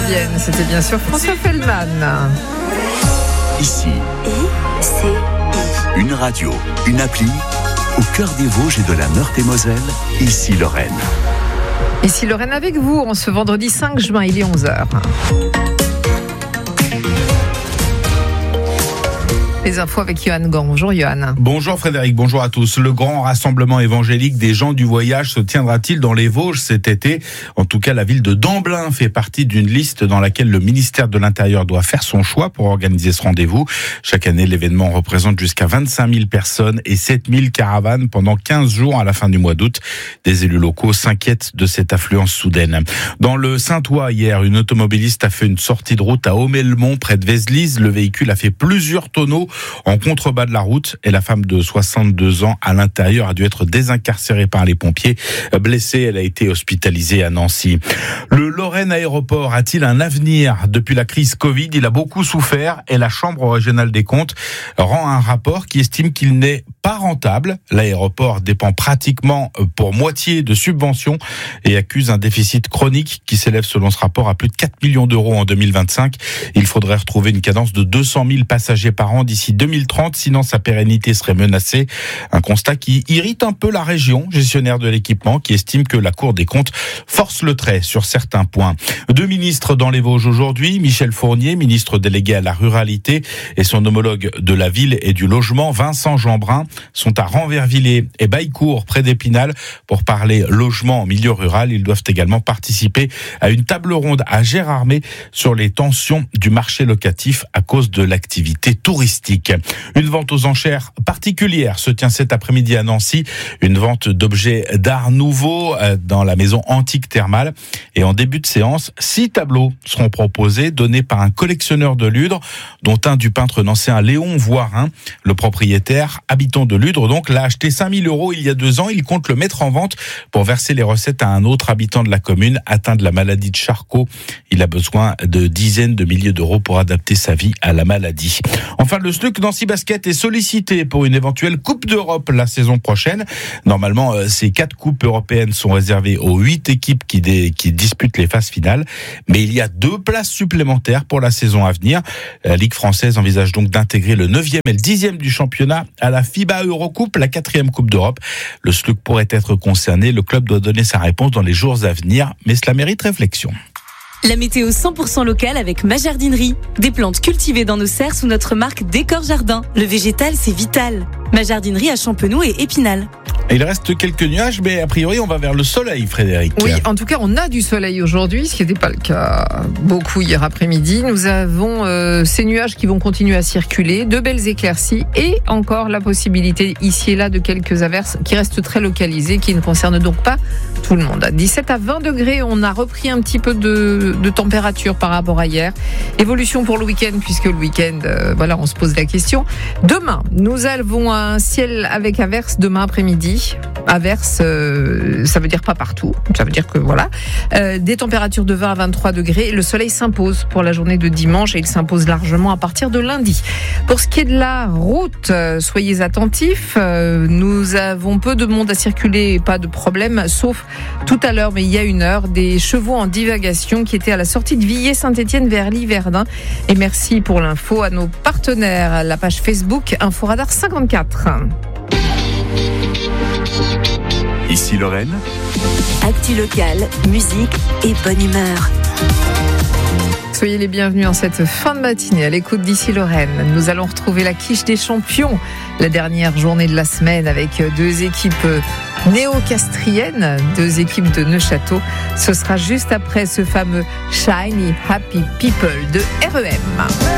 revienne. C'était bien sûr François Feldman. Ici, une radio, une appli, au cœur des Vosges et de la Meurthe-et-Moselle, ici Lorraine. Ici Lorraine avec vous, en ce vendredi 5 juin, il est 11h. Les infos avec Johan Gant. Bonjour Johan. Bonjour Frédéric, bonjour à tous. Le grand rassemblement évangélique des gens du voyage se tiendra-t-il dans les Vosges cet été ? En tout cas, la ville de Damblin fait partie d'une liste dans laquelle le ministère de l'Intérieur doit faire son choix pour organiser ce rendez-vous. Chaque année, l'événement représente jusqu'à 25 000 personnes et 7 000 caravanes pendant 15 jours à la fin du mois d'août. Des élus locaux s'inquiètent de cette affluence soudaine. Dans le Saintois, hier, une automobiliste a fait une sortie de route à Aumelmont, près de Vézelise. Le véhicule a fait plusieurs tonneaux en contrebas de la route et la femme de 62 ans à l'intérieur a dû être désincarcérée par les pompiers. Blessée, elle a été hospitalisée à Nancy. Le Lorraine Aéroport a-t-il un avenir ? Depuis la crise Covid, il a beaucoup souffert et la Chambre régionale des comptes rend un rapport qui estime qu'il n'est pas rentable. L'aéroport dépend pratiquement pour moitié de subventions et accuse un déficit chronique qui s'élève selon ce rapport à plus de 4 millions d'euros en 2025. Il faudrait retrouver une cadence de 200 000 passagers par an d'ici 2030, sinon sa pérennité serait menacée. Un constat qui irrite un peu la région, gestionnaire de l'équipement, qui estime que la Cour des comptes force le trait sur certains points. 2 ministres dans les Vosges aujourd'hui, Michel Fournier, ministre délégué à la ruralité, et son homologue de la ville et du logement, Vincent Jeanbrun, sont à Ranvervillers et Baillecourt, près d'Épinal, pour parler logement en milieu rural. Ils doivent également participer à une table ronde à Gérardmer sur les tensions du marché locatif à cause de l'activité touristique. Une vente aux enchères particulière se tient cet après-midi à Nancy. Une vente d'objets d'art nouveau dans la maison antique thermale. Et en début de séance, 6 tableaux seront proposés, donnés par un collectionneur de Ludre, dont un du peintre nancéen Léon Voirin. Le propriétaire, habitant de Ludre, donc, l'a acheté 5 000 € il y a 2 ans. Il compte le mettre en vente pour verser les recettes à un autre habitant de la commune atteint de la maladie de Charcot. Il a besoin de dizaines de milliers d'euros pour adapter sa vie à la maladie. Enfin, le SLUC Nancy Basket est sollicité pour une éventuelle Coupe d'Europe la saison prochaine. Normalement, ces 4 coupes européennes sont réservées aux 8 équipes qui disputent les phases finales. Mais il y a 2 places supplémentaires pour la saison à venir. La Ligue française envisage donc d'intégrer le 9e et le 10e du championnat à la FIBA Eurocoupe, la 4e Coupe d'Europe. Le SLUC pourrait être concerné. Le club doit donner sa réponse dans les jours à venir, mais cela mérite réflexion. La météo 100% locale avec ma jardinerie. Des plantes cultivées dans nos serres sous notre marque Décor Jardin. Le végétal, c'est vital. Ma jardinerie à Champenoux et Épinal. Il reste quelques nuages, mais a priori, on va vers le soleil, Frédéric. Oui, en tout cas, on a du soleil aujourd'hui, ce qui n'était pas le cas beaucoup hier après-midi. Nous avons ces nuages qui vont continuer à circuler, de belles éclaircies et encore la possibilité ici et là de quelques averses qui restent très localisées, qui ne concernent donc pas tout le monde. À 17 à 20 degrés, on a repris un petit peu de température par rapport à hier. Évolution pour le week-end, puisque le week-end, on se pose la question. Demain, nous avons un ciel avec averses demain après-midi. Averse, ça veut dire pas partout. Ça veut dire que voilà. Des températures de 20 à 23 degrés. Le soleil s'impose pour la journée de dimanche et il s'impose largement à partir de lundi. Pour ce qui est de la route, soyez attentifs. Nous avons peu de monde à circuler, pas de problème, sauf tout à l'heure, mais il y a 1 heure, des chevaux en divagation qui étaient à la sortie de Villers-Saint-Étienne vers Liverdun. Et merci pour l'info à nos partenaires, la page Facebook Inforadar 54. Ici Lorraine. Actu locale, musique et bonne humeur. Soyez les bienvenus en cette fin de matinée à l'écoute d'Ici Lorraine. Nous allons retrouver la quiche des champions, la dernière journée de la semaine avec 2 équipes néo-castriennes, 2 équipes de Neuchâteau. Ce sera juste après ce fameux Shiny Happy People de REM.